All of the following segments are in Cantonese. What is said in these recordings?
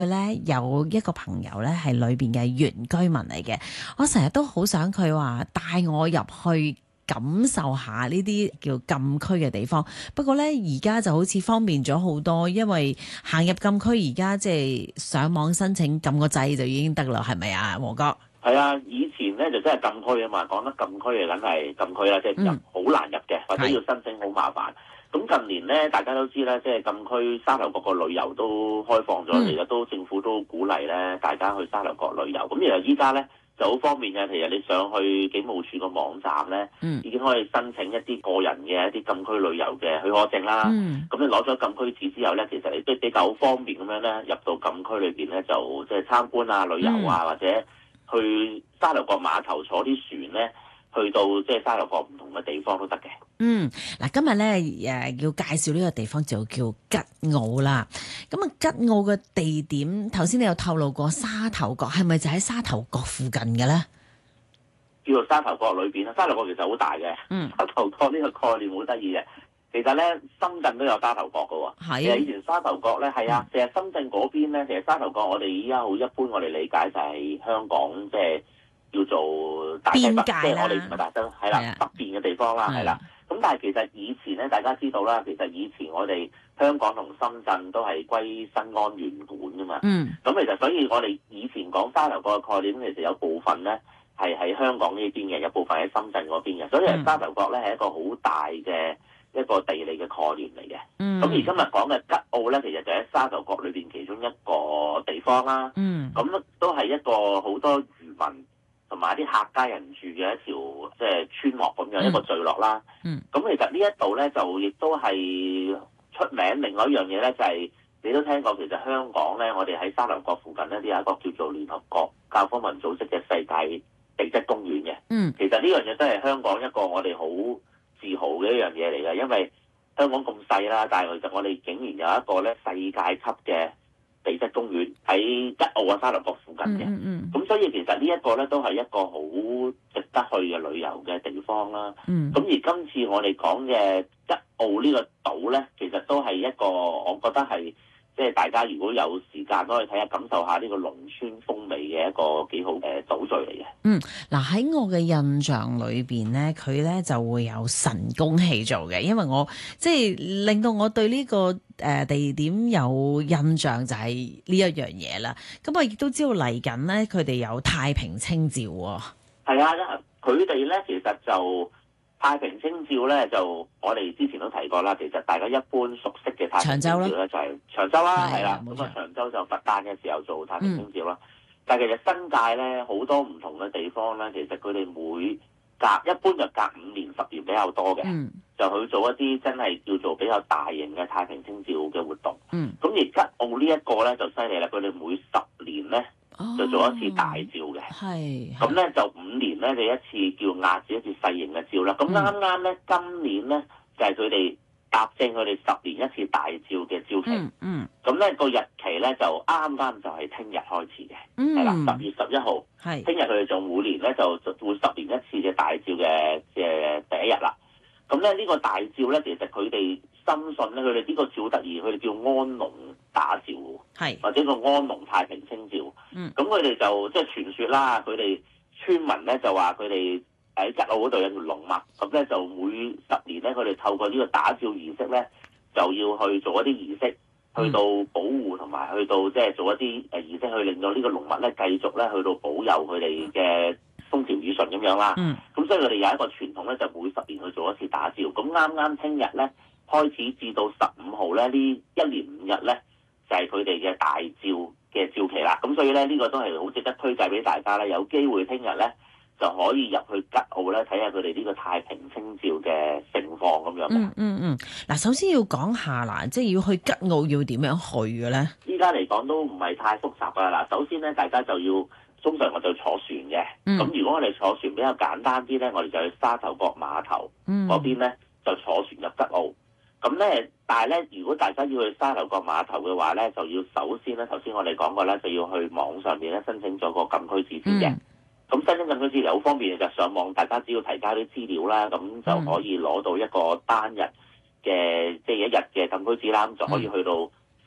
佢咧有一個朋友咧係裏邊嘅原居民嚟嘅，我成日都好想佢話帶我入去感受下呢啲叫禁區嘅地方。不過咧而家就好似方便咗好多，因為行入禁區而家即係上網申請撳個掣就已經得啦，係咪啊，黃哥？ 係啊，以前咧就真係禁區啊嘛，講得禁區啊，梗係禁區啦，即係入好難入嘅，或者要申請好麻煩。咁近年咧，大家都知啦，即係禁區沙頭角個旅遊都開放咗，其實都政府都鼓勵咧大家去沙頭角旅遊。咁其實依家咧就好方便嘅，其實你上去警務處個網站咧，已經可以申請一啲個人嘅一啲禁區旅遊嘅許可證啦。咁你攞咗禁區紙之後咧，其實你都比較方便咁樣咧入到禁區裏邊咧，就即係參觀啊、旅遊啊，或者去沙頭角碼頭坐啲船咧，去到即係沙頭角唔同嘅地方都得嘅。 嗱，今日咧要介紹呢個地方就叫吉澳啦。咁啊，吉澳嘅地點頭先你有透露過沙頭角，係咪就喺沙頭角附近嘅咧？ 叫做沙頭角裏邊啦，沙頭角其實好大嘅。沙頭角呢個概念好得意嘅。其實咧，深圳都有沙頭角嘅喎。 係。 其實以前沙頭角咧，係啊，其實深圳嗰邊咧，其實沙頭角我哋依家好一般，我哋理解就係香港即係叫做大西北，即係我哋唔係大西北，係啦，北邊嘅地方啦，係啦。咁但係其實以前咧，大家知道啦，其實以前我哋香港同深圳都係歸新安縣管㗎嘛。咁其實所以我哋以前講沙頭角嘅概念，其實有部分咧係喺香港呢邊嘅，有部分喺深圳嗰邊嘅。所以沙頭角咧係一個好大嘅一個地理嘅概念嚟嘅。咁而今日講嘅吉澳咧，其實就喺沙頭角裏邊其中一個地方啦。咁都係一個好多漁民同埋啲客家人住嘅一條即係村落咁樣一個聚落啦。咁其實呢一度咧就亦都係出名。另外一樣嘢咧就係你都聽過，其實香港咧，我哋喺沙頭角附近咧都有一個叫做聯合國教科文組織嘅世界地質公園嘅。其實呢樣嘢都係香港一個我哋好自豪嘅一樣嘢嚟嘅，因為香港咁細啦，但係其實我哋竟然有一個咧世界級嘅地質公園喺吉澳啊沙頭角附近嘅。咁所以其實呢一個咧都係一個好值得去嘅旅遊嘅地方啦。咁而今次我哋講嘅吉澳呢個島咧，其實都係一個我覺得係即係大家如果有時間都可以睇下感受下呢個農村風味嘅一個幾好嘅島嶼嚟嘅。 嗱喺我嘅印象裏邊咧，佢咧就會有神功戲做嘅，因為我即係令到我對呢個地點有印象就係呢一樣嘢啦。咁我亦都知道嚟緊咧，佢哋有太平清醮喎。 係啊，佢哋咧其實就太平清醮咧，就我哋之前都提過啦。其實大家一般熟悉嘅太平清醮咧就係長洲啦，係啦。咁啊長洲就佛誕嘅時候做太平清醮啦。但係其實新界咧好多唔同嘅地方咧，其實佢哋每隔一般就隔5年10年比較多嘅，就去做一啲真係叫做比較大型嘅太平清醮嘅活動。咁而吉澳呢一個咧就犀利啦，佢哋每10年咧就做一次大醮嘅。咁咧就5年咧就一次叫亞醮，一次細型嘅醮啦。咁啱啱咧今年咧就係佢哋踏正佢哋10年一次大醮嘅醮期。咁咧個日期咧就啱啱就係聽日開始嘅，係啦，10月11號。聽日佢哋就每年咧就會10年一次嘅大醮嘅第一日啦。咁咧呢個大醮咧，其實佢哋深信咧，佢哋呢個醮得意，佢哋叫安龍打醮，或者個安龍太平清醮。咁佢哋就即係傳說啦，佢哋村民咧就話佢哋喺吉澳嗰度有條龍脈，咁咧就每10年咧，佢哋透過呢個打醮儀式咧，就要去做一啲儀式，去到保護同埋去到即係做一啲儀式，去令到呢個龍脈咧繼續咧去到保佑佢哋嘅風調雨順咁樣啦。咁所以佢哋有一個傳統咧，就每10年去做一次打醮。咁啱啱聽日咧開始至到15號咧，呢1連5日咧就係佢哋嘅大醮嘅醮期啦。咁所以咧呢個都係好值得推介俾大家咧，有機會聽日咧就可以入去吉澳咧睇下佢哋呢個太平清醮嘅盛況咁樣。 嗱，首先要講下啦，即係要去吉澳要點樣去嘅咧？ 依家嚟講都唔係太複雜噶啦。首先咧，大家就要通常我就坐船嘅。咁如果我哋坐船比較簡單啲咧，我哋就去沙頭角碼頭嗰邊咧就坐船入吉澳。咁咧，但係咧，如果大家要去沙頭角碼頭嘅話咧，就要首先咧，頭先我哋講過咧，就要去網上面咧申請咗個禁區紙先嘅。咁申請禁區資料好方便嘅，就上網大家只要提交啲資料啦，咁就可以攞到一個單日嘅即係1日嘅禁區紙啦，咁就可以去到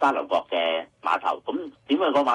沙頭角嘅碼頭。咁點解個碼